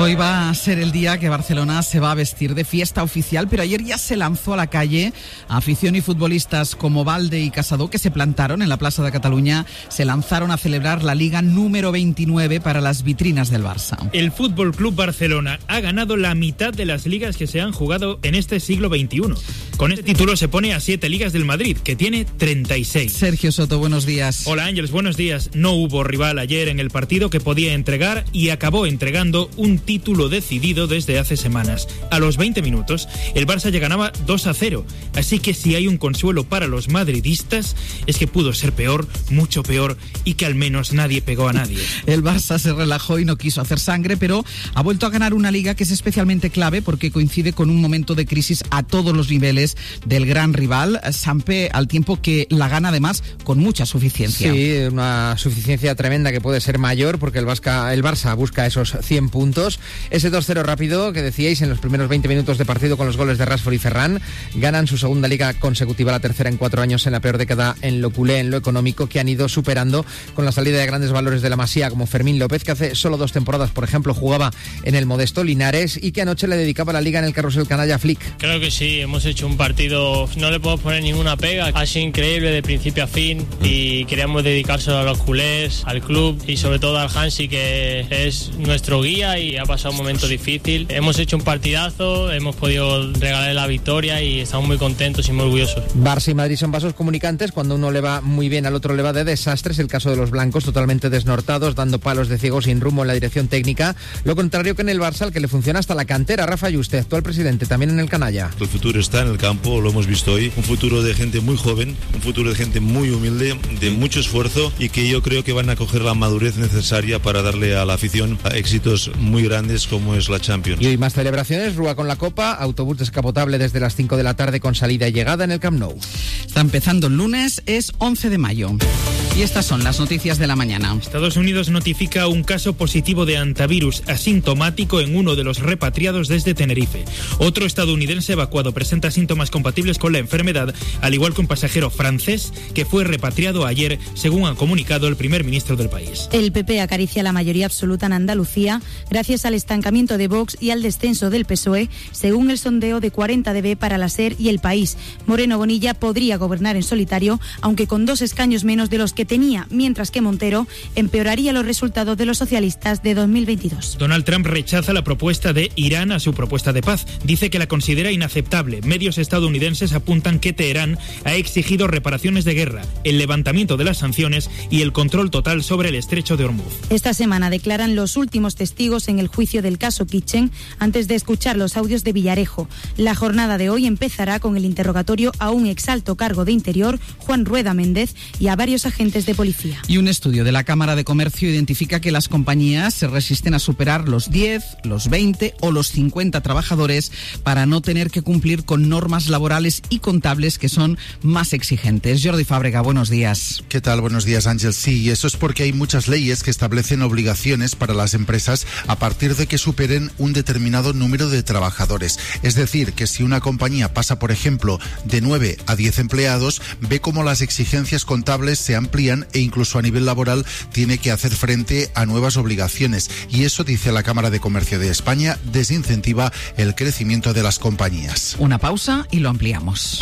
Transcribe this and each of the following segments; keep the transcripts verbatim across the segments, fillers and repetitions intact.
Hoy va a ser el día que Barcelona se va a vestir de fiesta oficial, pero ayer ya se lanzó a la calle. Afición y futbolistas como Valde y Casadó, que se plantaron en la Plaza de Cataluña, se lanzaron a celebrar la Liga número veintinueve para las vitrinas del Barça. El Fútbol Club Barcelona ha ganado la mitad de las ligas que se han jugado en este siglo veintiuno. Con este título se pone a siete ligas del Madrid, que tiene treinta y seis. Sergio Soto, buenos días. Hola Ángeles, buenos días. No hubo rival ayer en el partido que podía entregar y acabó entregando un título decidido desde hace semanas. A los veinte minutos, el Barça ya ganaba dos a cero. Así que si hay un consuelo para los madridistas, es que pudo ser peor, mucho peor, y que al menos nadie pegó a nadie. El Barça se relajó y no quiso hacer sangre, pero ha vuelto a ganar una liga que es especialmente clave porque coincide con un momento de crisis a todos los niveles del gran rival, Sampe, al tiempo que la gana además con mucha suficiencia. Sí, una suficiencia tremenda que puede ser mayor porque el, Vasca, el Barça busca esos cien puntos. Ese dos cero rápido que decíais en los primeros veinte minutos de partido con los goles de Rashford y Ferran, ganan su segunda liga consecutiva, la tercera en cuatro años, en la peor década en lo culé, en lo económico, que han ido superando con la salida de grandes valores de la Masía como Fermín López, que hace solo dos temporadas, por ejemplo, jugaba en el modesto Linares y que anoche le dedicaba la liga en el carrusel canalla Flick. Creo que sí, hemos hecho un partido, no le puedo poner ninguna pega, ha sido increíble de principio a fin y queríamos dedicárselo a los culés, al club y sobre todo al Hansi, que es nuestro guía y ha pasado un momento difícil. Hemos hecho un partidazo, hemos podido regalar la victoria y estamos muy contentos y muy orgullosos. Barça y Madrid son vasos comunicantes, cuando uno le va muy bien al otro le va de desastres, el caso de los blancos totalmente desnortados, dando palos de ciego sin rumbo en la dirección técnica, lo contrario que en el Barça, al que le funciona hasta la cantera. Rafa Yuste, actual presidente, también en el canalla. El futuro está en el campo, lo hemos visto hoy, un futuro de gente muy joven, un futuro de gente muy humilde, de mucho esfuerzo y que yo creo que van a coger la madurez necesaria para darle a la afición éxitos muy grandes como es la Champions. Y hoy más celebraciones, Rúa con la Copa, autobús descapotable desde las cinco de la tarde con salida y llegada en el Camp Nou. Está empezando el lunes, es once de mayo. Y estas son las noticias de la mañana. Estados Unidos notifica un caso positivo de hantavirus asintomático en uno de los repatriados desde Tenerife. Otro estadounidense evacuado presenta síntomas compatibles con la enfermedad, al igual que un pasajero francés que fue repatriado ayer, según ha comunicado el primer ministro del país. El P P acaricia la mayoría absoluta en Andalucía gracias al estancamiento de Vox y al descenso del P S O E, según el sondeo de cuarenta D B para la SER y El País. Moreno Bonilla podría gobernar en solitario, aunque con dos escaños menos de los que tenía, mientras que Montero empeoraría los resultados de los socialistas de dos mil veintidós. Donald Trump rechaza la propuesta de Irán a su propuesta de paz. Dice que la considera inaceptable. Medios estadounidenses apuntan que Teherán ha exigido reparaciones de guerra, el levantamiento de las sanciones y el control total sobre el estrecho de Hormuz. Esta semana declaran los últimos testigos en el juicio del caso Kitchen antes de escuchar los audios de Villarejo. La jornada de hoy empezará con el interrogatorio a un exalto cargo de Interior, Juan Rueda Méndez, y a varios agentes de policía. Y un estudio de la Cámara de Comercio identifica que las compañías se resisten a superar los diez, los veinte o los cincuenta trabajadores para no tener que cumplir con normas laborales y contables que son más exigentes. Jordi Fábrega, buenos días. ¿Qué tal? Buenos días, Ángel. Sí, y eso es porque hay muchas leyes que establecen obligaciones para las empresas a partir de que superen un determinado número de trabajadores. Es decir, que si una compañía pasa, por ejemplo, de nueve a diez empleados, ve cómo las exigencias contables se amplían e incluso a nivel laboral tiene que hacer frente a nuevas obligaciones. Y eso, dice la Cámara de Comercio de España, desincentiva el crecimiento de las compañías. Una pausa y lo ampliamos.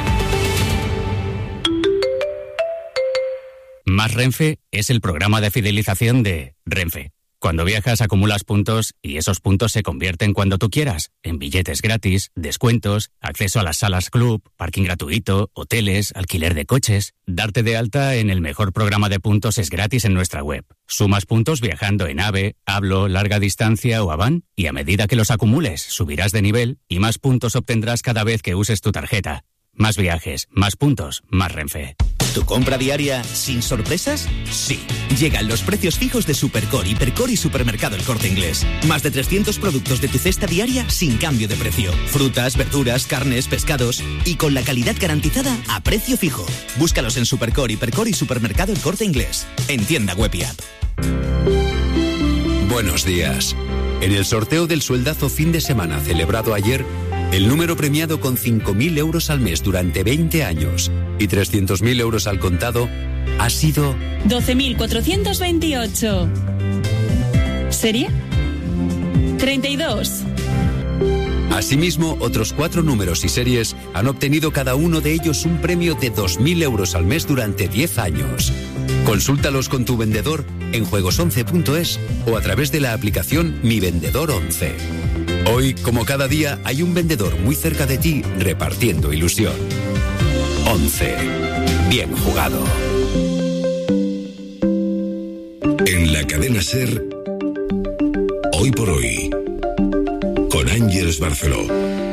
Más Renfe es el programa de fidelización de Renfe. Cuando viajas acumulas puntos y esos puntos se convierten cuando tú quieras en billetes gratis, descuentos, acceso a las salas club, parking gratuito, hoteles, alquiler de coches. Darte de alta en el mejor programa de puntos es gratis en nuestra web. Sumas puntos viajando en AVE, Hablo, Larga Distancia o Avan y a medida que los acumules subirás de nivel y más puntos obtendrás cada vez que uses tu tarjeta. Más viajes, más puntos, más Renfe. ¿Tu compra diaria sin sorpresas? Sí. Llegan los precios fijos de Supercore, Hipercore y Supermercado El Corte Inglés. Más de trescientos productos de tu cesta diaria sin cambio de precio. Frutas, verduras, carnes, pescados y con la calidad garantizada a precio fijo. Búscalos en Supercore, Hipercore y Supermercado El Corte Inglés. En tienda web y app. Buenos días. En el sorteo del sueldazo fin de semana celebrado ayer, el número premiado con cinco mil euros al mes durante veinte años y trescientos mil euros al contado ha sido doce mil cuatrocientos veintiocho. ¿Serie? treinta y dos. Asimismo, otros cuatro números y series han obtenido cada uno de ellos un premio de dos mil euros al mes durante diez años. Consúltalos con tu vendedor en juegos once punto es o a través de la aplicación Mi Vendedor once. Hoy, como cada día, hay un vendedor muy cerca de ti repartiendo ilusión. once. Bien jugado. En la cadena SER, Hoy por Hoy, con Ángeles Barceló.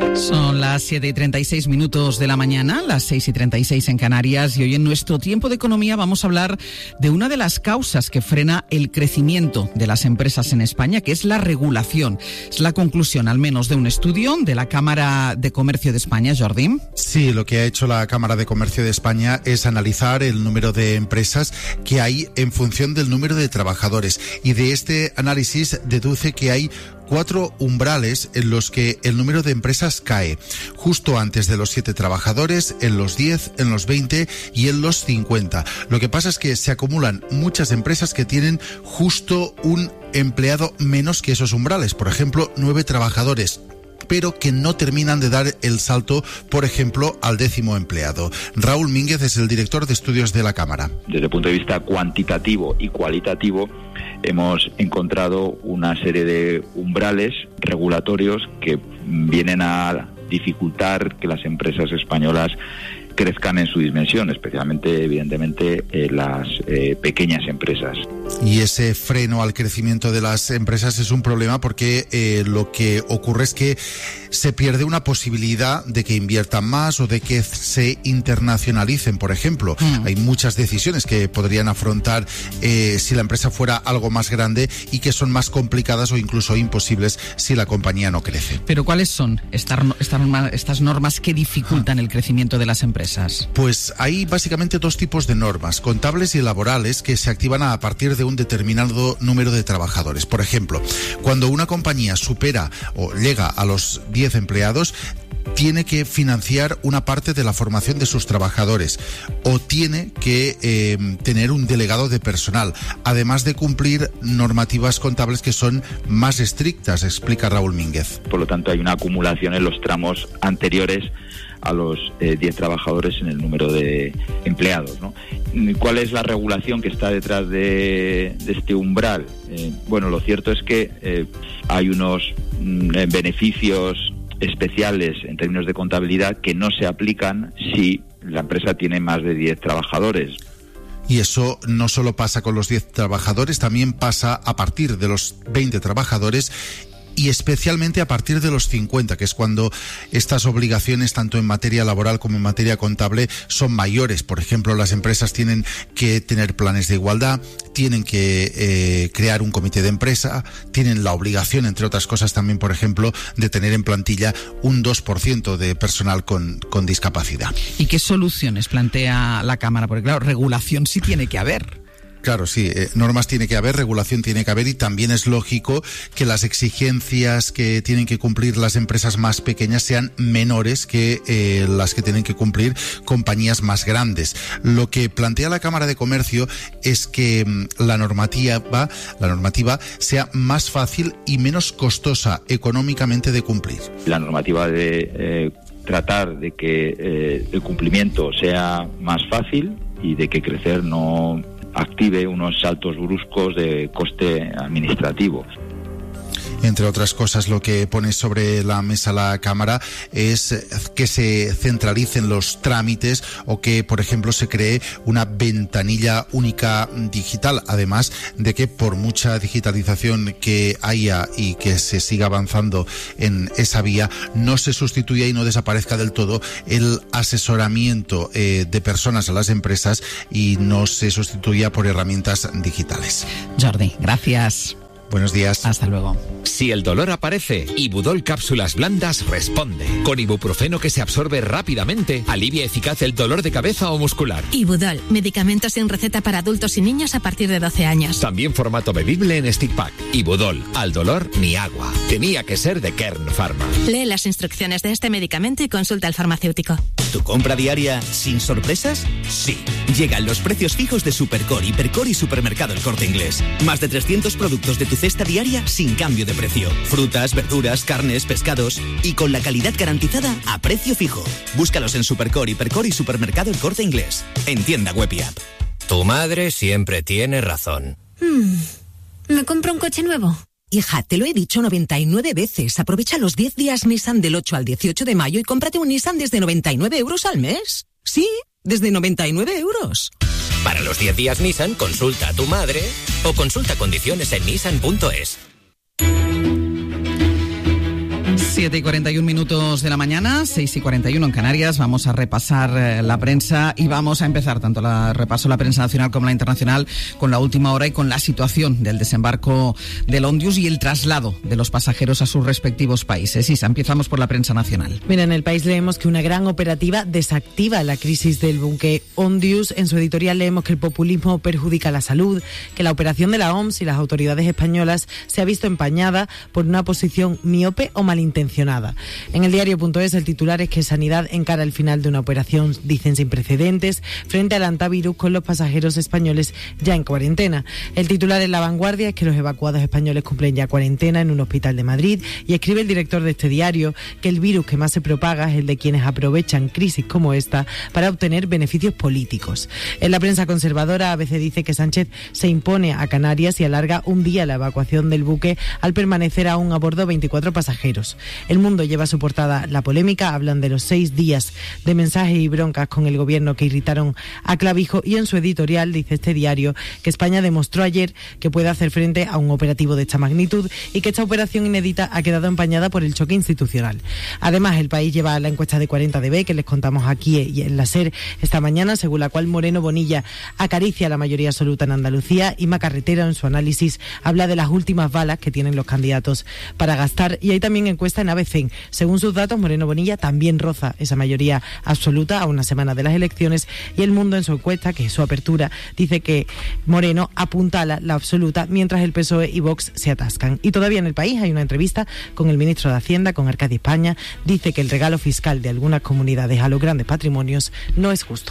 Son las siete y treinta y seis minutos de la mañana, las seis y treinta y seis en Canarias, y hoy en nuestro tiempo de economía vamos a hablar de una de las causas que frena el crecimiento de las empresas en España, que es la regulación. Es la conclusión, al menos, de un estudio de la Cámara de Comercio de España, Jordi. Sí, lo que ha hecho la Cámara de Comercio de España es analizar el número de empresas que hay en función del número de trabajadores, y de este análisis deduce que hay cuatro umbrales en los que el número de empresas cae, justo antes de los siete trabajadores, en los diez, en los veinte y en los cincuenta. Lo que pasa es que se acumulan muchas empresas que tienen justo un empleado menos que esos umbrales, por ejemplo, nueve trabajadores, pero que no terminan de dar el salto, por ejemplo, al décimo empleado. Raúl Mínguez es el director de estudios de la Cámara. Desde el punto de vista cuantitativo y cualitativo, hemos encontrado una serie de umbrales regulatorios que vienen a dificultar que las empresas españolas crezcan en su dimensión, especialmente, evidentemente, eh, las eh, pequeñas empresas. Y ese freno al crecimiento de las empresas es un problema porque eh, lo que ocurre es que se pierde una posibilidad de que inviertan más o de que se internacionalicen, por ejemplo. Mm. Hay muchas decisiones que podrían afrontar eh, si la empresa fuera algo más grande y que son más complicadas o incluso imposibles si la compañía no crece. ¿Pero cuáles son estas, estas, estas normas que dificultan el crecimiento de las empresas? Pues hay básicamente dos tipos de normas, contables y laborales, que se activan a partir de un determinado número de trabajadores. Por ejemplo, cuando una compañía supera o llega a los diez empleados, tiene que financiar una parte de la formación de sus trabajadores o tiene que eh, tener un delegado de personal, además de cumplir normativas contables que son más estrictas, explica Raúl Mínguez. Por lo tanto, hay una acumulación en los tramos anteriores a los diez eh, trabajadores en el número de empleados, ¿no? ¿Cuál es la regulación que está detrás de, de este umbral? Eh, bueno, lo cierto es que eh, hay unos mm, beneficios especiales en términos de contabilidad que no se aplican si la empresa tiene más de diez trabajadores. Y eso no solo pasa con los diez trabajadores, también pasa a partir de los veinte trabajadores y especialmente a partir de los cincuenta, que es cuando estas obligaciones, tanto en materia laboral como en materia contable, son mayores. Por ejemplo, las empresas tienen que tener planes de igualdad, tienen que eh, crear un comité de empresa, tienen la obligación, entre otras cosas también, por ejemplo, de tener en plantilla un dos por ciento de personal con, con discapacidad. ¿Y qué soluciones plantea la Cámara? Porque claro, regulación sí tiene que haber. Claro, sí, eh, normas tiene que haber, regulación tiene que haber, y también es lógico que las exigencias que tienen que cumplir las empresas más pequeñas sean menores que eh, las que tienen que cumplir compañías más grandes. Lo que plantea la Cámara de Comercio es que mm, la normativa, la normativa sea más fácil y menos costosa económicamente de cumplir. La normativa de eh, tratar de que eh, el cumplimiento sea más fácil y de que crecer no active unos saltos bruscos de coste administrativo. Entre otras cosas, lo que pone sobre la mesa la Cámara es que se centralicen los trámites o que, por ejemplo, se cree una ventanilla única digital, además de que por mucha digitalización que haya y que se siga avanzando en esa vía, no se sustituya y no desaparezca del todo el asesoramiento eh, de personas a las empresas y no se sustituya por herramientas digitales. Jordi, gracias. Buenos días. Hasta luego. Si el dolor aparece, Ibudol Cápsulas Blandas responde. Con ibuprofeno que se absorbe rápidamente, alivia eficaz el dolor de cabeza o muscular. Ibudol, medicamentos sin receta para adultos y niños a partir de doce años. También formato bebible en stick pack. Ibudol, al dolor ni agua. Tenía que ser de Kern Pharma. Lee las instrucciones de este medicamento y consulta al farmacéutico. ¿Tu compra diaria sin sorpresas? Sí. Llegan los precios fijos de Supercore, Hipercore y Supermercado El Corte Inglés. Más de trescientos productos de tu cesta diaria sin cambio de precio. Frutas, verduras, carnes, pescados y con la calidad garantizada a precio fijo. Búscalos en Supercore, Hipercore y Supermercado El Corte Inglés. En tienda web y app. Tu madre siempre tiene razón. Hmm. ¿Me compro un coche nuevo? Hija, te lo he dicho noventa y nueve veces. Aprovecha los diez días Nissan del ocho al dieciocho de mayo y cómprate un Nissan desde noventa y nueve euros al mes. Sí, desde noventa y nueve euros. Para los diez días Nissan, consulta a tu madre o consulta condiciones en nissan punto es. siete y cuarenta y un minutos de la mañana, seis y cuarenta y uno en Canarias. Vamos a repasar eh, la prensa y vamos a empezar tanto la repaso la prensa nacional como la internacional con la última hora y con la situación del desembarco del Ondius y el traslado de los pasajeros a sus respectivos países. Isa, empezamos por la prensa nacional. Mira, en El País leemos que una gran operativa desactiva la crisis del buque Ondius. En su editorial leemos que el populismo perjudica la salud, que la operación de la O M S y las autoridades españolas se ha visto empañada por una posición miope o malintencionada. En el diario punto es el titular es que Sanidad encara el final de una operación, dicen, sin precedentes frente al antivirus con los pasajeros españoles ya en cuarentena. El titular en La Vanguardia es que los evacuados españoles cumplen ya cuarentena en un hospital de Madrid y escribe el director de este diario que el virus que más se propaga es el de quienes aprovechan crisis como esta para obtener beneficios políticos. En la prensa conservadora A B C dice que Sánchez se impone a Canarias y alarga un día la evacuación del buque al permanecer aún a bordo veinticuatro pasajeros. El Mundo lleva a su portada la polémica, hablan de los seis días de mensajes y broncas con el gobierno que irritaron a Clavijo y en su editorial dice este diario que España demostró ayer que puede hacer frente a un operativo de esta magnitud y que esta operación inédita ha quedado empañada por el choque institucional. Además, El País lleva la encuesta de cuarenta D B que les contamos aquí y en la SER esta mañana, según la cual Moreno Bonilla acaricia la mayoría absoluta en Andalucía y Macarretera en su análisis habla de las últimas balas que tienen los candidatos para gastar y hay también encuesta en A B C. Según sus datos, Moreno Bonilla también roza esa mayoría absoluta a una semana de las elecciones y El Mundo en su encuesta, que es su apertura, dice que Moreno apuntala la absoluta mientras el P S O E y Vox se atascan. Y todavía en El País hay una entrevista con el ministro de Hacienda, con Arcadi España, dice que el regalo fiscal de algunas comunidades a los grandes patrimonios no es justo.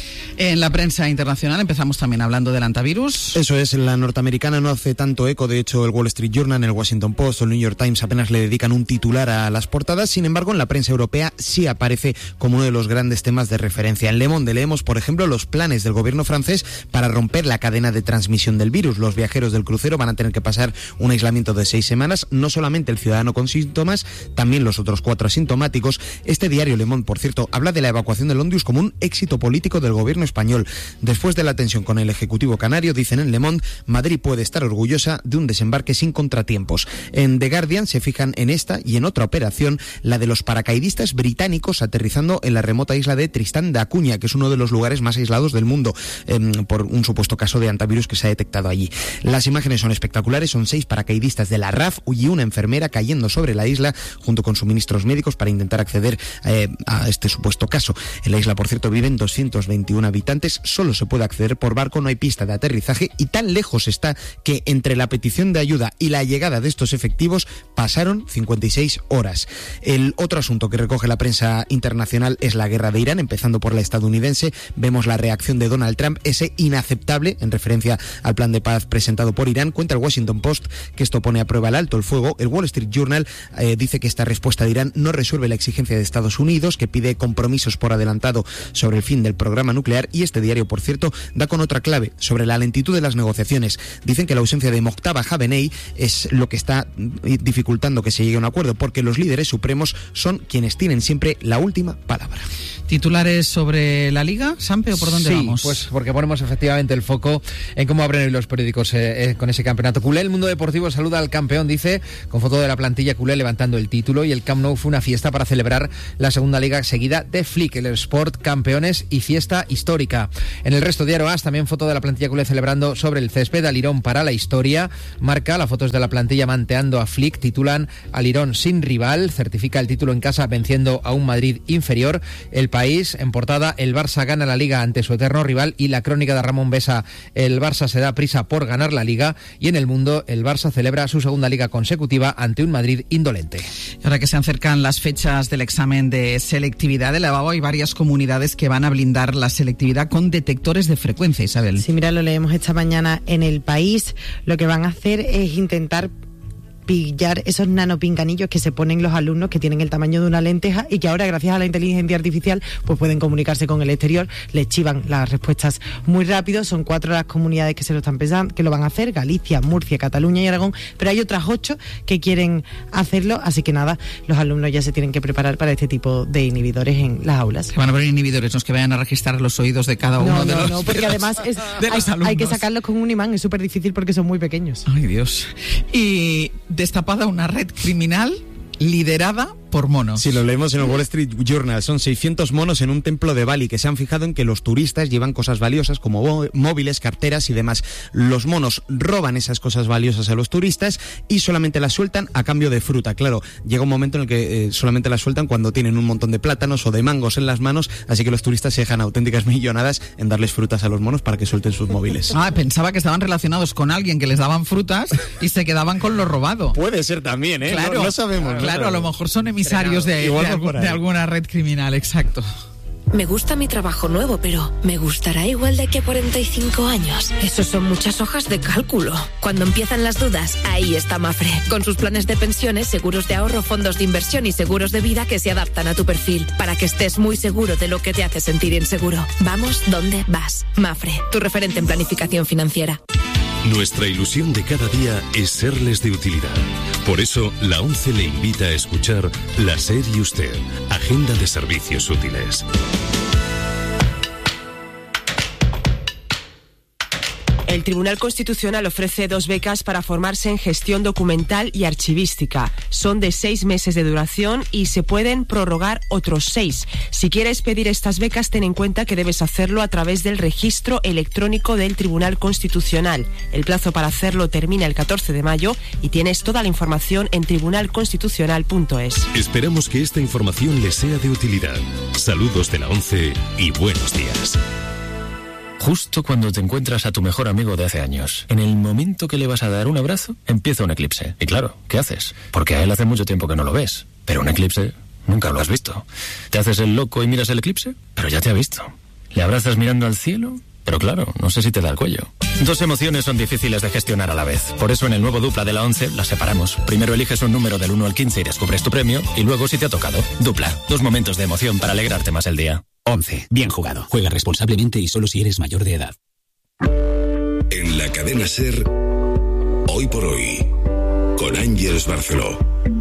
En la prensa internacional empezamos también hablando del antivirus. Eso es, la norteamericana no hace tanto eco, de hecho el Wall Street Journal, el Washington Post o el New York Times apenas le dedican un titular a las portadas, sin embargo en la prensa europea sí aparece como uno de los grandes temas de referencia. En Le Monde leemos, por ejemplo, los planes del gobierno francés para romper la cadena de transmisión del virus. Los viajeros del crucero van a tener que pasar un aislamiento de seis semanas, no solamente el ciudadano con síntomas, también los otros cuatro asintomáticos. Este diario Le Monde, por cierto, habla de la evacuación del Ondius como un éxito político del gobierno español. Después de la tensión con el Ejecutivo canario, dicen en Le Monde, Madrid puede estar orgullosa de un desembarque sin contratiempos. En The Guardian se fijan en esta y en otra operación, la de los paracaidistas británicos aterrizando en la remota isla de Tristán da Cunha, que es uno de los lugares más aislados del mundo, eh, por un supuesto caso de antivirus que se ha detectado allí. Las imágenes son espectaculares, son seis paracaidistas de la R A F y una enfermera cayendo sobre la isla junto con suministros médicos para intentar acceder eh, a este supuesto caso. En la isla, por cierto, viven doscientos veintiuno habitantes, solo se puede acceder por barco, no hay pista de aterrizaje y tan lejos está que entre la petición de ayuda y la llegada de estos efectivos pasaron cincuenta y seis horas. El otro asunto que recoge la prensa internacional es la guerra de Irán, empezando por la estadounidense. Vemos la reacción de Donald Trump, ese inaceptable, en referencia al plan de paz presentado por Irán. Cuenta el Washington Post que esto pone a prueba el alto el fuego. El Wall Street Journal eh, dice que esta respuesta de Irán no resuelve la exigencia de Estados Unidos, que pide compromisos por adelantado sobre el fin del programa nuclear, y este diario, por cierto, da con otra clave sobre la lentitud de las negociaciones. Dicen que la ausencia de Mojtaba Khamenei es lo que está dificultando que se llegue a un acuerdo, porque los líderes supremos son quienes tienen siempre la última palabra. ¿Titulares sobre la Liga, Sampe, o por dónde sí, vamos? Sí, pues porque ponemos efectivamente el foco en cómo abren hoy los periódicos eh, eh, con ese campeonato culé. El Mundo Deportivo saluda al campeón, dice, con foto de la plantilla culé levantando el título, y el Camp Nou fue una fiesta para celebrar la segunda Liga seguida de Flick, el Sport campeones y fiesta histórica. En el resto, Diario As, también foto de la plantilla culé celebrando sobre el césped. Alirón para la historia. Marca, las fotos de la plantilla manteando a Flick, titulan Alirón sin rival, certifica el título en casa venciendo a un Madrid inferior. El País, en portada, el Barça gana la Liga ante su eterno rival, y la crónica de Ramón Besa, el Barça se da prisa por ganar la Liga. Y en El Mundo, el Barça celebra su segunda Liga consecutiva ante un Madrid indolente. Ahora que se acercan las fechas del examen de selectividad de la E B A U, hay varias comunidades que van a blindar la selectividad actividad con detectores de frecuencia, Isabel. Sí, mira, lo leemos esta mañana en El País. Lo que van a hacer es intentar pillar esos nanopinganillos que se ponen los alumnos que tienen el tamaño de una lenteja y que ahora, gracias a la inteligencia artificial, pues pueden comunicarse con el exterior, les chivan las respuestas muy rápido. Son cuatro las comunidades que se lo están pensando, que lo van a hacer: Galicia, Murcia, Cataluña y Aragón, pero hay otras ocho que quieren hacerlo, así que nada, los alumnos ya se tienen que preparar para este tipo de inhibidores en las aulas. Se van a poner inhibidores, no es que vayan a registrar los oídos de cada uno no, de no, los No, porque de además los, es, de los hay, alumnos. hay que sacarlos con un imán, es súper difícil porque son muy pequeños. Ay, Dios. Y destapada una red criminal liderada por monos. Sí, lo leemos en el Wall Street Journal. Son seiscientos monos en un templo de Bali que se han fijado en que los turistas llevan cosas valiosas como móviles, carteras y demás. Los monos roban esas cosas valiosas a los turistas y solamente las sueltan a cambio de fruta. Claro, llega un momento en el que eh, solamente las sueltan cuando tienen un montón de plátanos o de mangos en las manos, así que los turistas se dejan auténticas millonadas en darles frutas a los monos para que suelten sus móviles. Ah, pensaba que estaban relacionados con alguien que les daban frutas y se quedaban con lo robado. Puede ser también, ¿eh? Claro, no, no sabemos. Claro, no a lo mejor son emisarios de, de, algún, de alguna red criminal, exacto. Me gusta mi trabajo nuevo, pero ¿me gustará igual de aquí a cuarenta y cinco años? Eso son muchas hojas de cálculo. Cuando empiezan las dudas, ahí está Mafre. Con sus planes de pensiones, seguros de ahorro, fondos de inversión y seguros de vida que se adaptan a tu perfil, para que estés muy seguro de lo que te hace sentir inseguro. Vamos donde vas. Mafre, tu referente en planificación financiera. Nuestra ilusión de cada día es serles de utilidad. Por eso, la ONCE le invita a escuchar La SER y Usted, Agenda de Servicios Útiles. El Tribunal Constitucional ofrece dos becas para formarse en gestión documental y archivística. Son de seis meses de duración y se pueden prorrogar otros seis. Si quieres pedir estas becas, ten en cuenta que debes hacerlo a través del registro electrónico del Tribunal Constitucional. El plazo para hacerlo termina el catorce de mayo y tienes toda la información en tribunal constitucional punto es. Esperamos que esta información les sea de utilidad. Saludos de la ONCE y buenos días. Justo cuando te encuentras a tu mejor amigo de hace años, en el momento que le vas a dar un abrazo, empieza un eclipse. Y claro, ¿qué haces? Porque a él hace mucho tiempo que no lo ves. Pero un eclipse nunca lo has visto. ¿Te haces el loco y miras el eclipse? Pero ya te ha visto. ¿Le abrazas mirando al cielo? Pero claro, no sé si te da el cuello. Dos emociones son difíciles de gestionar a la vez. Por eso en el nuevo Dupla de la ONCE las separamos. Primero eliges un número del uno al quince y descubres tu premio, y luego si te ha tocado. Dupla, dos momentos de emoción para alegrarte más el día. ONCE, bien jugado. Juega responsablemente y solo si eres mayor de edad. En la cadena SER, Hoy por Hoy, con Ángeles Barceló.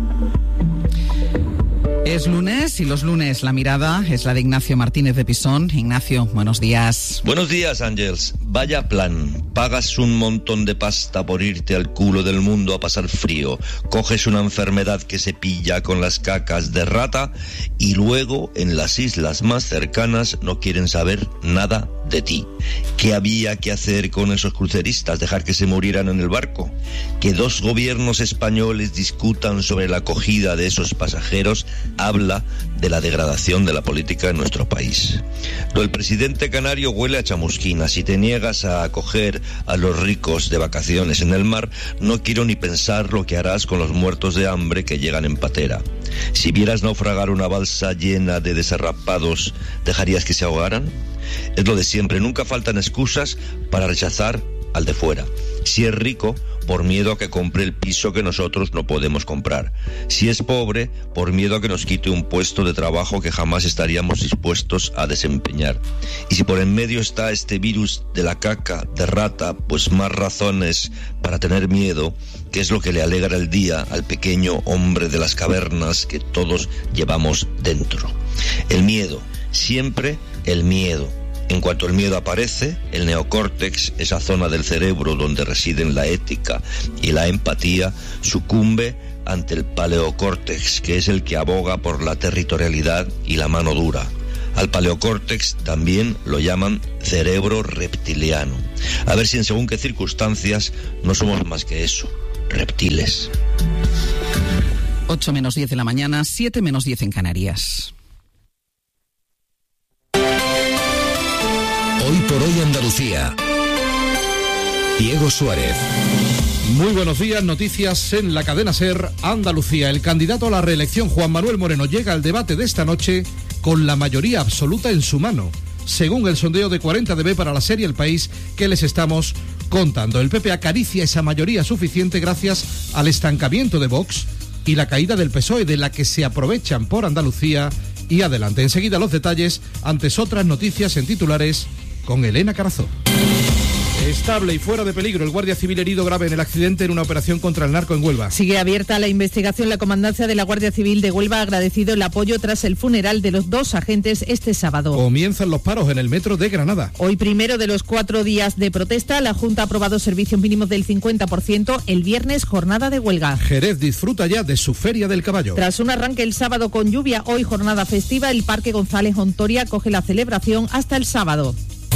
Es lunes y los lunes la mirada es la de Ignacio Martínez de Pisón. Ignacio, buenos días. Buenos días, Ángels. Vaya plan. Pagas un montón de pasta por irte al culo del mundo a pasar frío. Coges una enfermedad que se pilla con las cacas de rata y luego en las islas más cercanas no quieren saber nada de ti. ¿Qué había que hacer con esos cruceristas? ¿Dejar que se murieran en el barco? Que dos gobiernos españoles discutan sobre la acogida de esos pasajeros habla de la degradación de la política en nuestro país. Lo del presidente canario huele a chamusquina. Si te niegas a acoger a los ricos de vacaciones en el mar, no quiero ni pensar lo que harás con los muertos de hambre que llegan en patera. Si vieras naufragar una balsa llena de desarrapados, ¿dejarías que se ahogaran? Es lo de siempre, nunca faltan excusas para rechazar al de fuera. Si es rico, por miedo a que compre el piso que nosotros no podemos comprar. Si es pobre, por miedo a que nos quite un puesto de trabajo que jamás estaríamos dispuestos a desempeñar. Y si por en medio está este virus de la caca de rata, pues más razones para tener miedo, que es lo que le alegra el día al pequeño hombre de las cavernas que todos llevamos dentro. El miedo, siempre el miedo. En cuanto el miedo aparece, el neocórtex, esa zona del cerebro donde residen la ética y la empatía, sucumbe ante el paleocórtex, que es el que aboga por la territorialidad y la mano dura. Al paleocórtex también lo llaman cerebro reptiliano. A ver si en según qué circunstancias no somos más que eso, reptiles. ocho menos diez de la mañana, siete menos diez en Canarias. Hoy por Hoy Andalucía. Diego Suárez. Muy buenos días, noticias en la cadena SER Andalucía. El candidato a la reelección, Juan Manuel Moreno, llega al debate de esta noche con la mayoría absoluta en su mano. según el sondeo de cuarenta D B para la serie El País que les estamos contando. El P P acaricia esa mayoría suficiente gracias al estancamiento de Vox y la caída del P S O E, de la que se aprovechan por Andalucía y adelante. Enseguida los detalles, antes otras noticias en titulares con Elena Carazó. Estable y fuera de peligro, el guardia civil herido grave en el accidente en una operación contra el narco en Huelva. Sigue abierta la investigación. La comandancia de la Guardia Civil de Huelva ha agradecido el apoyo tras el funeral de los dos agentes este sábado. Comienzan los paros en el metro de Granada. Hoy, primero de los cuatro días de protesta, la Junta ha aprobado servicios mínimos del cincuenta por ciento. El viernes, jornada de huelga. Jerez disfruta ya de su Feria del Caballo. Tras un arranque el sábado con lluvia, hoy jornada festiva, el Parque González Ontoria coge la celebración hasta el sábado.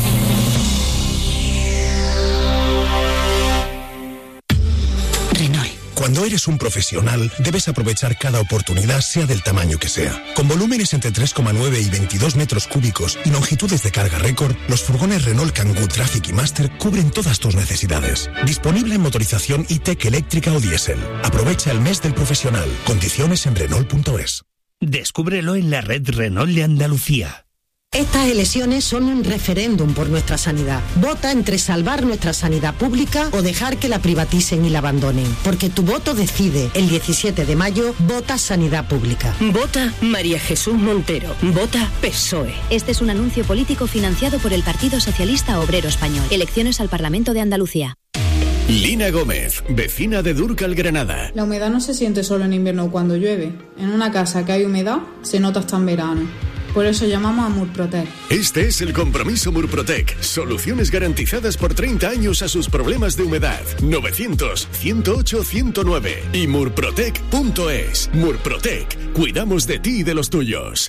Cuando eres un profesional, debes aprovechar cada oportunidad, sea del tamaño que sea. Con volúmenes entre tres coma nueve y veintidós metros cúbicos y longitudes de carga récord, los furgones Renault Kangoo Traffic y Master cubren todas tus necesidades. Disponible en motorización E-Tech eléctrica o diésel. Aprovecha el mes del profesional. Condiciones en Renault punto es. Descúbrelo en la red Renault de Andalucía. Estas elecciones son un referéndum por nuestra sanidad. Vota entre salvar nuestra sanidad pública o dejar que la privaticen y la abandonen. Porque tu voto decide. El diecisiete de mayo, vota Sanidad Pública. Vota María Jesús Montero. Vota P S O E. Este es un anuncio político financiado por el Partido Socialista Obrero Español. Elecciones al Parlamento de Andalucía. Lina Gómez, vecina de Dúrcal, Granada. La humedad no se siente solo en invierno cuando llueve. En una casa que hay humedad, se nota hasta en verano. Por eso llamamos a Murprotec. Este es el compromiso Murprotec. Soluciones garantizadas por treinta años a sus problemas de humedad. novecientos, ciento ocho, ciento nueve y murprotec punto es. Murprotec. Cuidamos de ti y de los tuyos.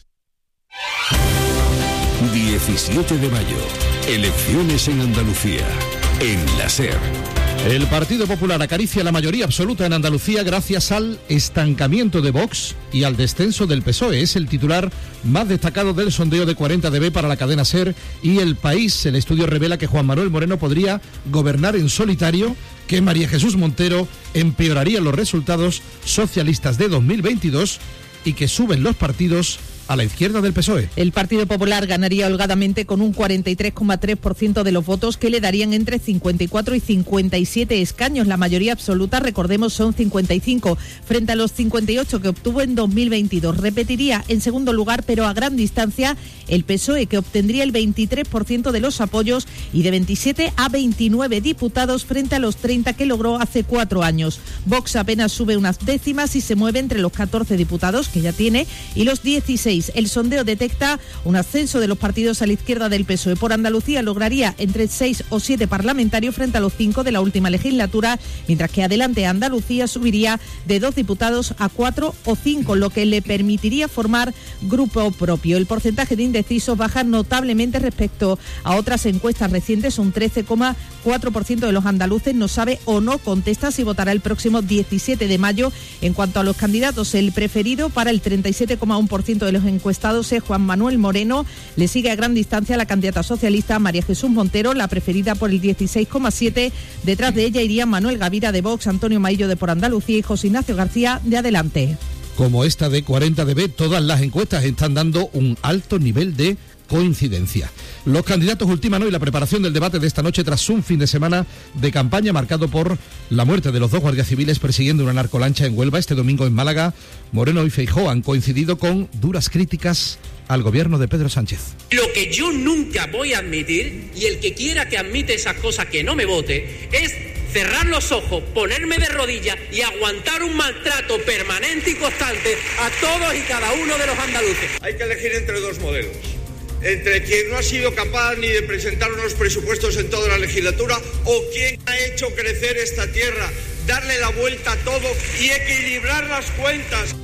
diecisiete de mayo. Elecciones en Andalucía. En la SER. El Partido Popular acaricia la mayoría absoluta en Andalucía gracias al estancamiento de Vox y al descenso del P S O E. Es el titular más destacado del sondeo de cuarenta D B para la cadena SER y El País. El estudio revela que Juan Manuel Moreno podría gobernar en solitario, que María Jesús Montero empeoraría los resultados socialistas de dos mil veintidós y que suben los partidos a la izquierda del P S O E. El Partido Popular ganaría holgadamente con un cuarenta y tres coma tres por ciento de los votos, que le darían entre cincuenta y cuatro y cincuenta y siete escaños. La mayoría absoluta, recordemos, son cincuenta y cinco, frente a los cincuenta y ocho que obtuvo en dos mil veintidós. Repetiría en segundo lugar, pero a gran distancia, el P S O E, que obtendría el veintitrés por ciento de los apoyos y de veintisiete a veintinueve diputados frente a los treinta que logró hace cuatro años. Vox apenas sube unas décimas y se mueve entre los catorce diputados que ya tiene y los dieciséis. El sondeo detecta un ascenso de los partidos a la izquierda del P S O E. Por Andalucía lograría entre seis o siete parlamentarios frente a los cinco de la última legislatura, mientras que Adelante Andalucía subiría de dos diputados a cuatro o cinco, lo que le permitiría formar grupo propio. El porcentaje de indecisos baja notablemente respecto a otras encuestas recientes. Un trece coma cuatro por ciento de los andaluces no sabe o no contesta si votará el próximo diecisiete de mayo. En cuanto a los candidatos, el preferido para el treinta y siete coma uno por ciento de los encuestados es Juan Manuel Moreno. Le sigue a gran distancia la candidata socialista María Jesús Montero, la preferida por el dieciséis coma siete. Detrás de ella irían Manuel Gavira de Vox, Antonio Maillo de Por Andalucía y José Ignacio García de Adelante. Como esta de cuarenta D B, todas las encuestas están dando un alto nivel de coincidencia. Los candidatos ultiman hoy la preparación del debate de esta noche tras un fin de semana de campaña marcado por la muerte de los dos guardias civiles persiguiendo una narcolancha en Huelva. Este domingo en Málaga, Moreno y Feijóo han coincidido con duras críticas al gobierno de Pedro Sánchez. Lo que yo nunca voy a admitir, y el que quiera que admite esas cosas que no me vote, es cerrar los ojos, ponerme de rodillas y aguantar un maltrato permanente y constante a todos y cada uno de los andaluces. Hay que elegir entre dos modelos. Entre quien no ha sido capaz ni de presentar unos presupuestos en toda la legislatura o quien ha hecho crecer esta tierra, darle la vuelta a todo y equilibrar las cuentas.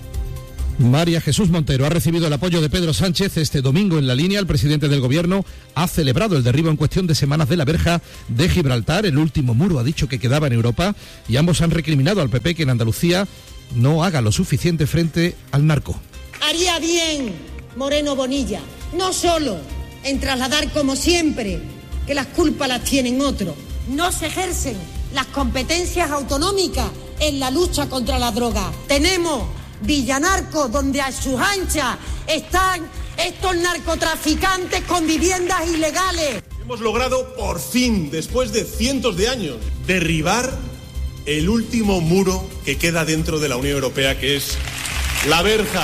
María Jesús Montero ha recibido el apoyo de Pedro Sánchez este domingo en la línea. El presidente del gobierno ha celebrado el derribo en cuestión de semanas de la verja de Gibraltar. El último muro, ha dicho, que quedaba en Europa, y ambos han recriminado al P P que en Andalucía no haga lo suficiente frente al narco. Haría bien Moreno Bonilla no solo en trasladar, como siempre, que las culpas las tienen otros. No se ejercen las competencias autonómicas en la lucha contra la droga. Tenemos villanarcos donde a sus anchas están estos narcotraficantes con viviendas ilegales. Hemos logrado, por fin, después de cientos de años, derribar el último muro que queda dentro de la Unión Europea, que es la verja.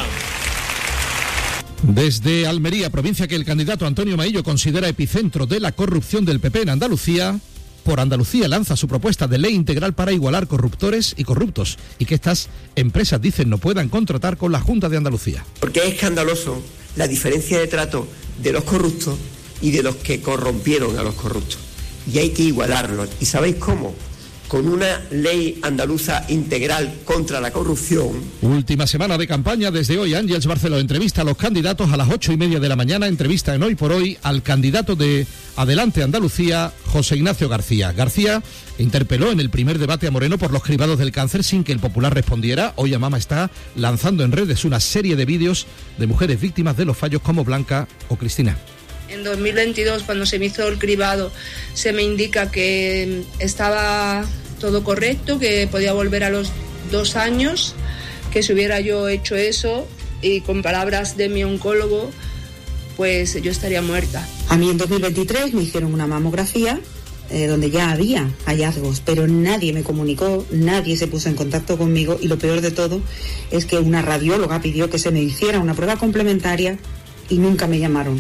Desde Almería, provincia que el candidato Antonio Maillo considera epicentro de la corrupción del P P en Andalucía, Por Andalucía lanza su propuesta de ley integral para igualar corruptores y corruptos y que estas empresas, dicen, no puedan contratar con la Junta de Andalucía. Porque es escandaloso la diferencia de trato de los corruptos y de los que corrompieron a los corruptos. Y hay que igualarlos. ¿Y sabéis cómo? Con una ley andaluza integral contra la corrupción. Última semana de campaña. Desde hoy Ángeles Barceló entrevista a los candidatos a las ocho y media de la mañana. Entrevista en Hoy por Hoy al candidato de Adelante Andalucía, José Ignacio García. García interpeló en el primer debate a Moreno por los cribados del cáncer sin que el Popular respondiera. Hoy Amama está lanzando en redes una serie de vídeos de mujeres víctimas de los fallos como Blanca o Cristina. En dos mil veintidós, cuando se me hizo el cribado, se me indica que estaba todo correcto, que podía volver a los dos años, que si hubiera yo hecho eso, y con palabras de mi oncólogo, pues yo estaría muerta. A mí en dos mil veintitrés me hicieron una mamografía eh, donde ya había hallazgos, pero nadie me comunicó, nadie se puso en contacto conmigo, y lo peor de todo es que una radióloga pidió que se me hiciera una prueba complementaria y nunca me llamaron.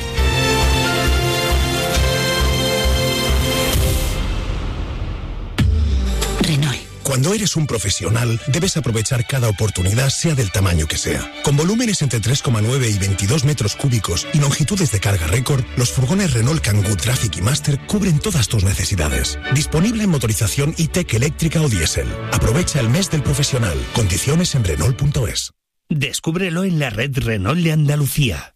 Cuando eres un profesional, debes aprovechar cada oportunidad, sea del tamaño que sea. Con volúmenes entre tres coma nueve y veintidós metros cúbicos y longitudes de carga récord, los furgones Renault Kangoo Traffic y Master cubren todas tus necesidades. Disponible en motorización E-Tech eléctrica o diésel. Aprovecha el mes del profesional. Condiciones en Renault punto es. Descúbrelo en la red Renault de Andalucía.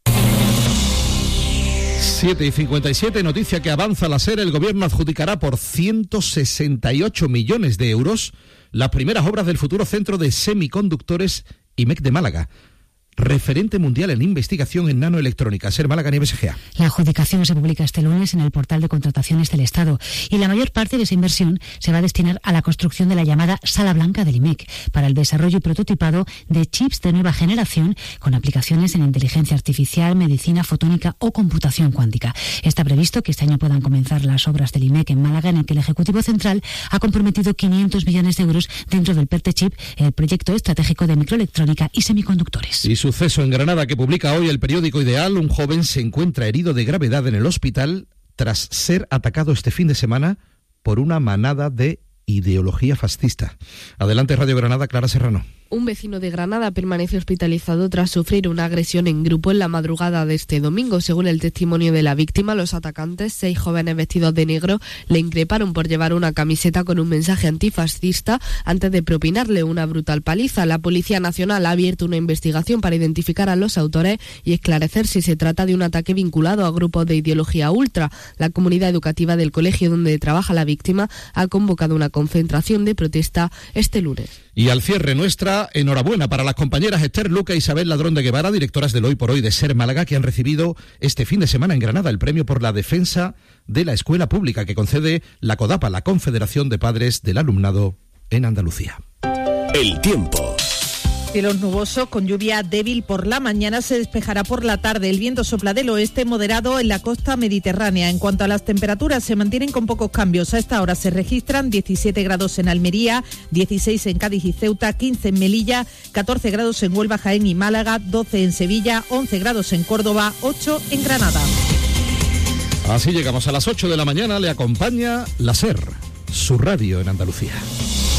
siete y cincuenta y siete, noticia que avanza la SER. El gobierno adjudicará por ciento sesenta y ocho millones de euros las primeras obras del futuro centro de semiconductores I M E C de Málaga, referente mundial en investigación en nanoelectrónica. SER Málaga, Nieves Egea. La adjudicación se publica este lunes en el portal de contrataciones del Estado y la mayor parte de esa inversión se va a destinar a la construcción de la llamada Sala Blanca del I M E C para el desarrollo y prototipado de chips de nueva generación con aplicaciones en inteligencia artificial, medicina fotónica o computación cuántica. Está previsto que este año puedan comenzar las obras del I M E C en Málaga, en el que el Ejecutivo Central ha comprometido quinientos millones de euros dentro del PERTE-Chip, el proyecto estratégico de microelectrónica y semiconductores. Y suceso en Granada que publica hoy el periódico Ideal. Un joven se encuentra herido de gravedad en el hospital tras ser atacado este fin de semana por una manada de ideología fascista. Adelante, Radio Granada, Clara Serrano. Un vecino de Granada permanece hospitalizado tras sufrir una agresión en grupo en la madrugada de este domingo. Según el testimonio de la víctima, los atacantes, seis jóvenes vestidos de negro, le increparon por llevar una camiseta con un mensaje antifascista antes de propinarle una brutal paliza. La Policía Nacional ha abierto una investigación para identificar a los autores y esclarecer si se trata de un ataque vinculado a grupos de ideología ultra. La comunidad educativa del colegio donde trabaja la víctima ha convocado una concentración de protesta este lunes. Y al cierre nuestra enhorabuena para las compañeras Esther Luca e Isabel Ladrón de Guevara, directoras del Hoy por Hoy de SER Málaga, que han recibido este fin de semana en Granada el premio por la defensa de la escuela pública que concede la CODAPA, la Confederación de Padres del Alumnado en Andalucía. El tiempo. Cielos nubosos con lluvia débil por la mañana, se despejará por la tarde. El viento sopla del oeste moderado en la costa mediterránea. En cuanto a las temperaturas, se mantienen con pocos cambios. A esta hora se registran diecisiete grados en Almería, dieciséis en Cádiz y Ceuta, quince en Melilla, catorce grados en Huelva, Jaén y Málaga, doce en Sevilla, once grados en Córdoba, ocho en Granada. Así llegamos a las ocho de la mañana. Le acompaña la SER, su radio en Andalucía.